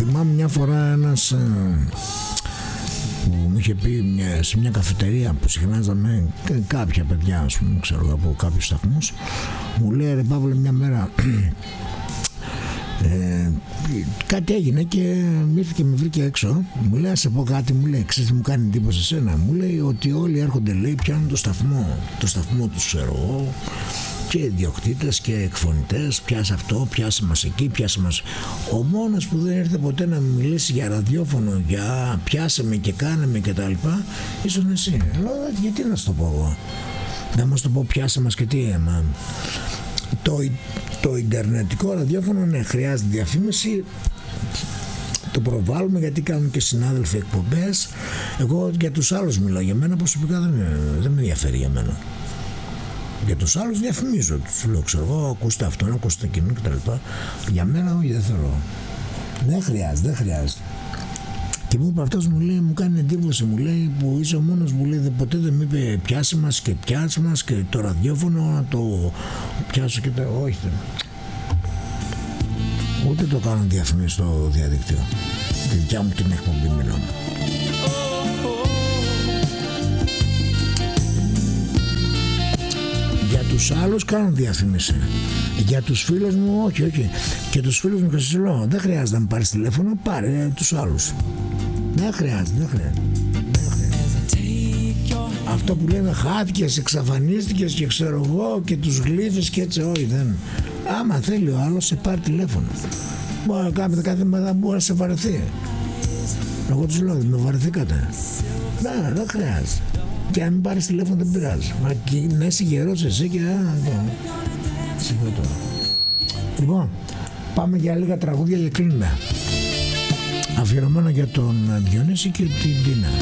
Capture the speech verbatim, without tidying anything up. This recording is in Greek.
θυμάμαι μια φορά ένας ε, που μου είχε πει μια, σε μια καφετερία που συχνάζαμε κάποια παιδιά, ας πούμε, ξέρω από κάποιους σταθμούς, μου λέει, ρε Παύλε, μια μέρα ε, κάτι έγινε και ήρθε και με βρήκε έξω. Μου λέει, σε πω κάτι, μου λέει, ξέρεις τι μου κάνει εντύπωση εσένα? Μου λέει ότι όλοι έρχονται, λέει, πιάνουν το σταθμό, το σταθμό τους, ξέρω εγώ, και ιδιοκτήτες και εκφωνητές, πιάσε αυτό, πιάσε μας εκεί, πιάσε μας. Ο μόνος που δεν ήρθε ποτέ να μιλήσει για ραδιόφωνο, για πιάσε με και κάνε με και τα λοιπά, ήσουν εσύ. Λέω, γιατί να σου το πω εγώ? Να μας το πω, πιάσε μας και τι, έμα. Το, το ιντερνετικό ραδιόφωνο, ναι, χρειάζεται διαφήμιση, το προβάλλουμε γιατί κάνουν και συνάδελφοι εκπομπές. Εγώ για τους άλλους μιλάω, για μένα προσωπικά δεν, δεν με ενδιαφέρει για μένα. Για τους άλλους διαφημίζω, τους λέω, ξέρω εγώ, ακούστε αυτό, ακούστε εκείνο κτλ. Για μένα όχι, δεν θέλω. Δεν χρειάζεται, δεν χρειάζεται. Και μου είπε αυτός, μου λέει, μου κάνει εντύπωση, μου λέει, που είσαι ο μόνος, μου λέει, ποτέ δεν μου είπε πιάσε μας και πιάσε μας και το ραδιόφωνο, το πιάσω και το, όχι. Ούτε το κάνω διαφημίσεις στο διαδικτύο. Τη δικιά μου την εκπομπή μιλάω. Για τους άλλους κάνω διαφήμιση. Για τους φίλους μου όχι, όχι. Και τους φίλους μου και σας λέω, δεν χρειάζεται να μου πάρεις τηλέφωνο, πάρε τους άλλους. Δεν χρειάζεται, δεν χρειάζεται. Δεν χρειάζεται. Αυτό που λένε χάθηκες, εξαφανίστηκες και ξέρω εγώ και τους γλύφες και έτσι, όχι, δεν. Άμα θέλει ο άλλος σε πάρει τηλέφωνο. Μπορεί να κάνετε κάτι μετά, μπορεί να σε βαρεθεί. Εγώ τους λέω, με βαρεθήκατε. Ναι, δεν χρειάζεται. Και αν μην πάρεις τηλέφωνο δεν πειράζει. Μα και να είσαι γερός εσύ και να το... Συγχωρώ. Λοιπόν, πάμε για λίγα τραγούδια και κλείνουμε. Αφιερωμένα για τον Διονύση και την Τίνα.